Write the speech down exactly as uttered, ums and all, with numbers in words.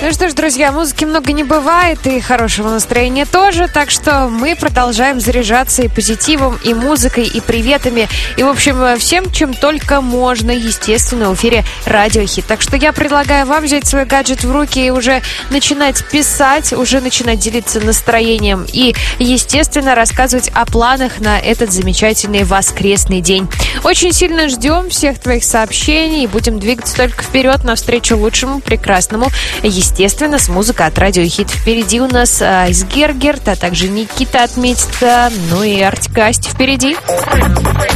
Ну что ж, друзья, музыки много не бывает, и хорошего настроения тоже, так что мы продолжаем заряжаться и позитивом, и музыкой, и приветами, и, в общем, всем, чем только можно, естественно, в эфире Радио Хит. Так что я предлагаю вам взять свой гаджет в руки и уже начинать писать, уже начинать делиться настроением и, естественно, рассказывать о планах на этот замечательный воскресный день. Очень сильно ждем всех твоих сообщений и будем двигаться только вперед навстречу лучшему, прекрасному, естественно. Естественно, с музыкой от Радио Хит. Впереди у нас Айс Гергерт, а также Никита отметится, ну и Артик Асти впереди.